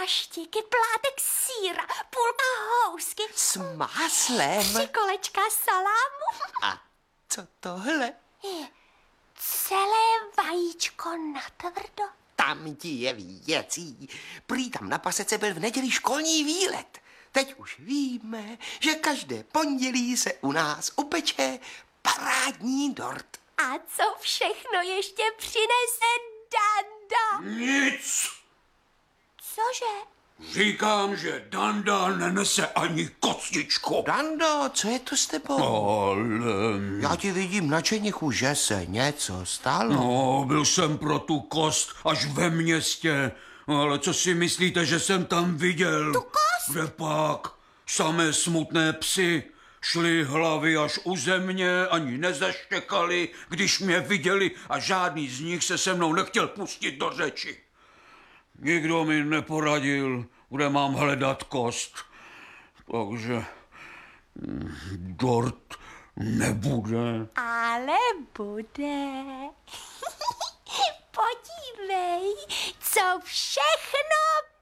gaštiky, plátek sýra, půlka housky. S máslem. 3 kolečka salámu. A co tohle? Celé vajíčko natvrdo. Tam ti je věcí. Prý tam na pasece byl v neděli školní výlet. Teď už víme, že každé pondělí se u nás upeče parádní dort. A co všechno ještě přinese Danda? Nic! Cože? Říkám, že Danda nenese ani kostičku. Dando, co je to s tebou? Ale... Já ti vidím na čenichu, že se něco stalo. No, byl jsem pro tu kost až ve městě. Ale co si myslíte, že jsem tam viděl? Tu kost? Kde pak? Samé smutné psy. Šli hlavy až u země, ani nezaštěkali, když mě viděli a žádný z nich se mnou nechtěl pustit do řeči. Nikdo mi neporadil, kde mám hledat kost. Takže dort nebude. Ale bude. Podívej, co všechno